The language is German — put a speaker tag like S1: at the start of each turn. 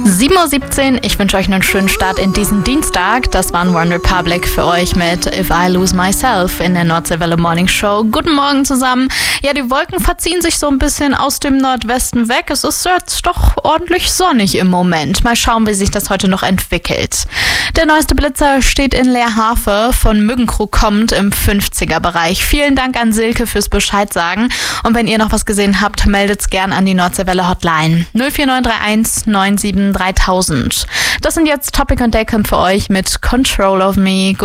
S1: 7:17 Uhr, ich wünsche euch einen schönen Start in diesen Dienstag. Das war One Republic für euch mit If I Lose Myself in der Nordseewelle Morning Show. Guten Morgen zusammen. Ja, die Wolken verziehen sich so ein bisschen aus dem Nordwesten weg. Es ist jetzt doch ordentlich sonnig im Moment. Mal schauen, wie sich das heute noch entwickelt. Der neueste Blitzer steht in Leerhafe, von Müggenkrug kommt im 50er-Bereich. Vielen Dank an Silke fürs Bescheid sagen. Und wenn ihr noch was gesehen habt, meldet's gern an die Nordseewelle Hotline 04931 97 3000. Das sind jetzt Topic und Daycamp für euch mit Control of Me.